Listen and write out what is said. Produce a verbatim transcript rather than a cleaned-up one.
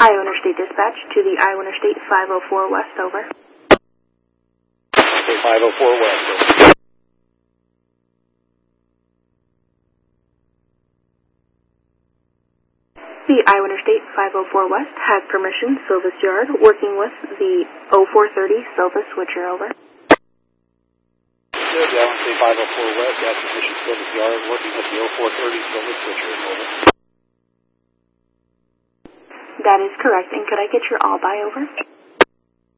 Iowa Interstate Dispatch to the Iowa Interstate five oh four West, over. Okay, five oh four West, over. The Iowa Interstate five oh four West has permission, Silvis Yard, working with the oh four thirty Silvis switcher, over. Good, the Iowa Interstate five oh four West, gas position Silvis Yard, working with the oh four thirty Silvis switcher, over. That is correct, and could I get your all-by, over?